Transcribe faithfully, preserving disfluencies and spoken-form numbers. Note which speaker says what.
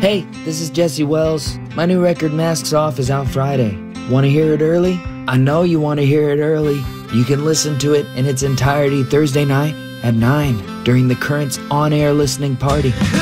Speaker 1: Hey, this is Jesse Wells. My new record, Masks Off, is out Friday. Want to hear it early? I know you want to hear it early. You can listen to it in its entirety Thursday night at nine during the Currents on-air listening party.